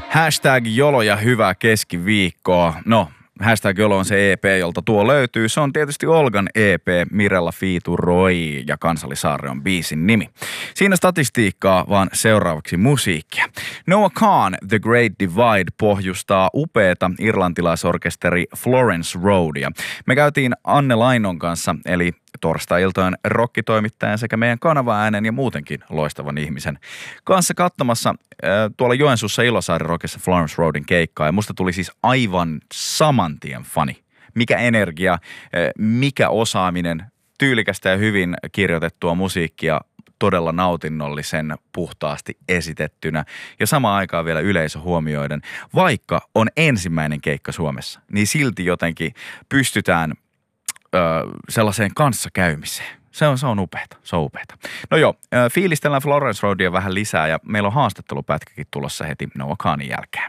Hashtag jolo ja hyvää keskiviikkoa. No, hashtag jolo on se EP, jolta tuo löytyy. Se on tietysti Olgan EP, Mirella featuroi ja Kansallisaari on biisin nimi. Siinä statistiikkaa, vaan seuraavaksi musiikkia. Noah Kahan The Great Divide pohjustaa upeata irlantilaisorkesteri Florence Roadia. Me käytiin Anne Lainon kanssa, eli torstai-iltojen rockitoimittajan sekä meidän kanava-äänen ja muutenkin loistavan ihmisen kanssa katsomassa tuolla Joensuussa Ilosaari-rockissa Florence Roadin keikkaa. Ja musta tuli siis aivan samantien fani. Mikä energia, mikä osaaminen, tyylikästä ja hyvin kirjoitettua musiikkia, todella nautinnollisen puhtaasti esitettynä ja samaan aikaan vielä yleisö huomioiden. Vaikka on ensimmäinen keikka Suomessa, niin silti jotenkin pystytään sellaiseen kanssakäymiseen. Se on upeata, se on upeata. No joo, fiilistellään Florence Roadia vähän lisää ja meillä on haastattelupätkäkin tulossa heti Noah Kahanin jälkeen.